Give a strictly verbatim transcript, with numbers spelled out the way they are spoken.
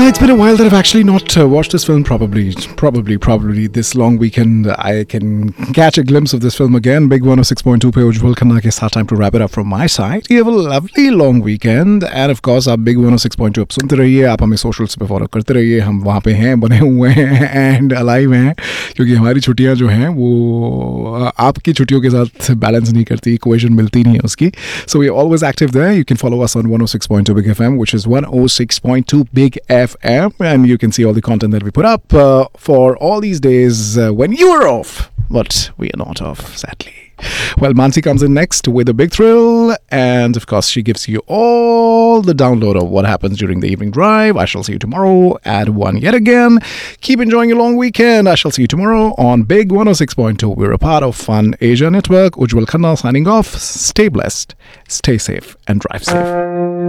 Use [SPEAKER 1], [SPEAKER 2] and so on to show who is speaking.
[SPEAKER 1] Uh, it's been a while that I've actually not uh, watched this film. Probably, probably, probably this long weekend I can catch a glimpse of this film again. Big one oh six point two पे उज्जवल खन्ना के साथ. Time to wrap it up from my side. You have a lovely long weekend, and of course आप Big one oh six point two अब सुनते रहिए. आप हमें socials पे follow करते रहिए. हम वहाँ पे हैं, बने हुए हैं and alive हैं, क्योंकि हमारी छुट्टियाँ जो हैं वो आपकी छुट्टियों के साथ बैलेंस नहीं करती, इक्वेशन मिलती नहीं है उसकी. So we're always active there. You can follow us on one oh six point two Big F M, which is one oh six point two Big F M, and you can see all the content that we put up uh, for all these days uh, when you are off, but we are not off, sadly. Well, Mansi comes in next with a big thrill, and of course she gives you all the download of what happens during the evening drive. I shall see you tomorrow at one yet again. Keep enjoying your long weekend. I shall see you tomorrow on Big one oh six point two. We're a part of Fun Asia Network. Ujjwal Khanna signing off. Stay blessed, stay safe, and drive safe.